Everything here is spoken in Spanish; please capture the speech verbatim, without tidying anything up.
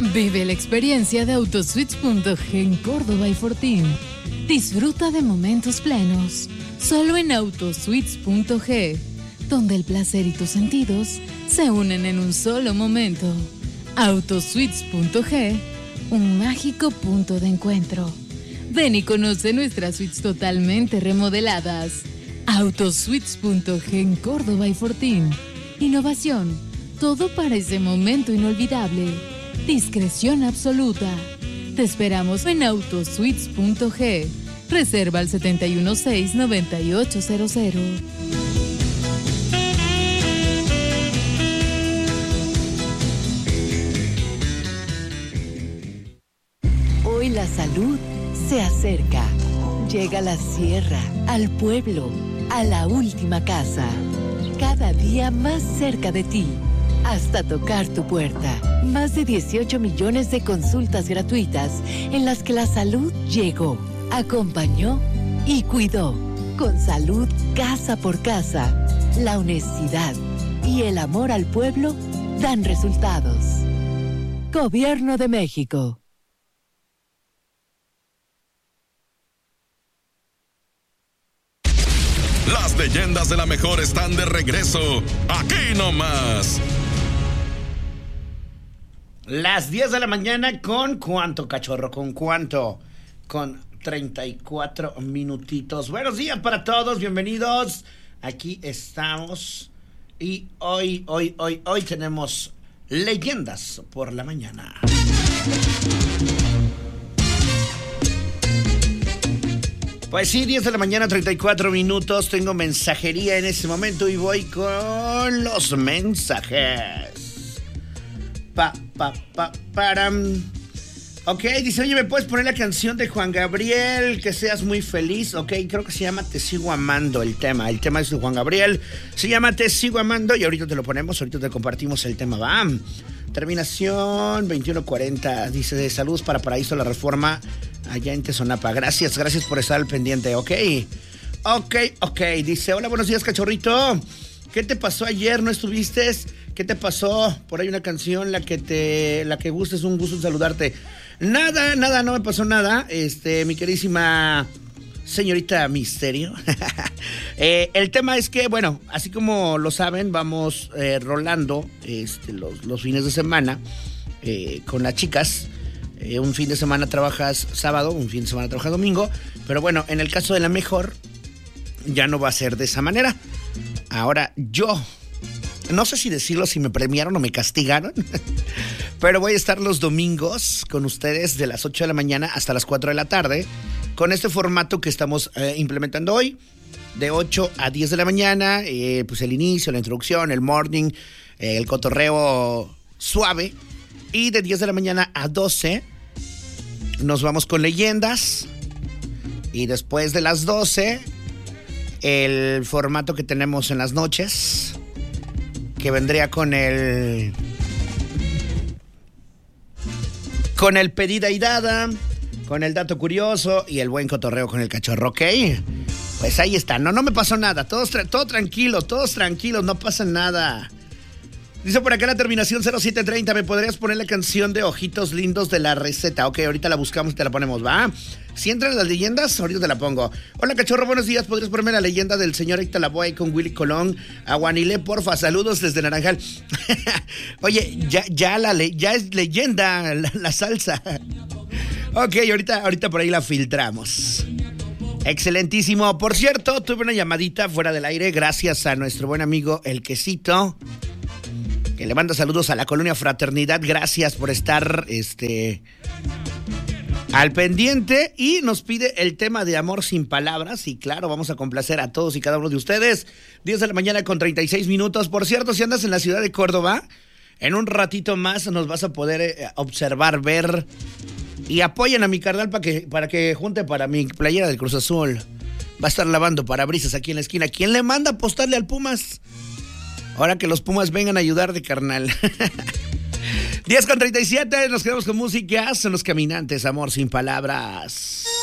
Vive la experiencia de Autosuites punto ge en Córdoba y Fortín. Disfruta de momentos plenos, solo en Autosuites punto ge, donde el placer y tus sentidos se unen en un solo momento. Autosuites punto ge, un mágico punto de encuentro. Ven y conoce nuestras suites totalmente remodeladas. Autosuites punto ge en Córdoba y Fortín. Innovación, todo para ese momento inolvidable. Discreción absoluta. Te esperamos en Autosuites punto ge. Reserva al siete uno seis, nueve ocho cero cero. Hoy la salud se acerca. Llega a la sierra, al pueblo, a la última casa. Cada día más cerca de ti, hasta tocar tu puerta. Más de dieciocho millones de consultas gratuitas en las que la salud llegó, acompañó y cuidó. Con salud casa por casa, la honestidad y el amor al pueblo dan resultados. Gobierno de México. Las leyendas de la mejor están de regreso, aquí nomás. Las diez de la mañana con cuánto, cachorro, con cuánto, con treinta y cuatro minutitos. Buenos días para todos, bienvenidos. Aquí estamos y hoy, hoy, hoy, hoy tenemos leyendas por la mañana. Pues sí, diez de la mañana, treinta y cuatro minutos. Tengo mensajería en este momento y voy con los mensajes. Pa, pa, pa, param. Ok, dice, oye, ¿me puedes poner la canción de Juan Gabriel? Que seas muy feliz. Ok, creo que se llama Te Sigo Amando el tema. El tema es de Juan Gabriel. Se llama Te Sigo Amando y ahorita te lo ponemos, ahorita te compartimos el tema. Va. Terminación veintiuno cuarenta. Dice, de saludos para Paraíso La Reforma, allá en Tezonapa. Gracias, gracias por estar al pendiente. Ok, ok, ok. Dice, hola, buenos días, cachorrito. ¿Qué te pasó ayer? ¿No estuviste? ¿Qué te pasó? Por ahí una canción, la que te, la que guste, es un gusto saludarte. Nada, nada, no me pasó nada. Este, mi queridísima señorita Misterio. eh, el tema es que, bueno, así como lo saben, vamos eh, rolando este, los, los fines de semana eh, con las chicas. Eh, un fin de semana trabajas sábado, un fin de semana trabajas domingo. Pero bueno, en el caso de la mejor, ya no va a ser de esa manera. Ahora yo, no sé si decirlo, si me premiaron o me castigaron, pero voy a estar los domingos con ustedes de las ocho de la mañana hasta las cuatro de la tarde, con este formato que estamos eh, implementando hoy, de ocho a diez de la mañana, eh, pues el inicio, la introducción, el morning, eh, el cotorreo suave, y de diez de la mañana a doce nos vamos con leyendas, y después de las doce, el formato que tenemos en las noches, que vendría con el con el pedida y dada, con el dato curioso y el buen cotorreo con el cachorro, ¿ok? Pues ahí está, no, no me pasó nada, todos, tra- todo tranquilo, todos tranquilos, no pasa nada. Dice por acá la terminación cero siete treinta, ¿me podrías poner la canción de Ojitos Lindos de La Receta? Ok, ahorita la buscamos y te la ponemos, ¿va? Si entran las leyendas, ahorita te la pongo. Hola, cachorro, buenos días, ¿podrías ponerme la leyenda del señor Héctor Lavoe con Willy Colón? Aguanilé, porfa, saludos desde Naranjal. Oye, ya, ya, la le- ya es leyenda la, la salsa. Ok, ahorita, ahorita por ahí la filtramos. Excelentísimo. Por cierto, tuve una llamadita fuera del aire gracias a nuestro buen amigo El Quesito, que le manda saludos a la Colonia Fraternidad. Gracias por estar este, al pendiente. Y nos pide el tema de Amor Sin Palabras. Y claro, vamos a complacer a todos y cada uno de ustedes. diez de la mañana con treinta y seis minutos. Por cierto, si andas en la ciudad de Córdoba, en un ratito más nos vas a poder eh, observar, ver. Y apoyen a mi carnal para que, para que junte para mi playera del Cruz Azul. Va a estar lavando parabrisas aquí en la esquina. ¿Quién le manda a apostarle al Pumas? Ahora que los Pumas vengan a ayudar de carnal. diez con treinta y siete, nos quedamos con música. Son Los Caminantes, Amor Sin Palabras.